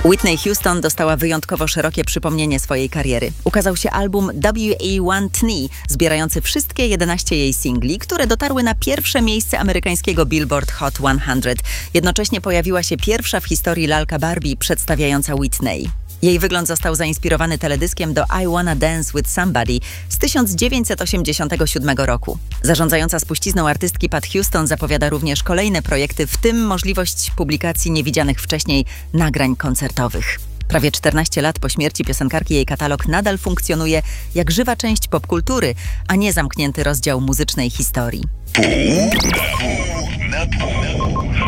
Whitney Houston dostała wyjątkowo szerokie przypomnienie swojej kariery. Ukazał się album WA1TNEE, zbierający wszystkie 11 jej singli, które dotarły na pierwsze miejsce amerykańskiego Billboard Hot 100. Jednocześnie pojawiła się pierwsza w historii lalka Barbie przedstawiająca Whitney. Jej wygląd został zainspirowany teledyskiem do I Wanna Dance with Somebody z 1987 roku. Zarządzająca spuścizną artystki Pat Houston zapowiada również kolejne projekty, w tym możliwość publikacji niewidzianych wcześniej nagrań koncertowych. Prawie 14 lat po śmierci piosenkarki jej katalog nadal funkcjonuje jak żywa część popkultury, a nie zamknięty rozdział muzycznej historii. Pół na pół.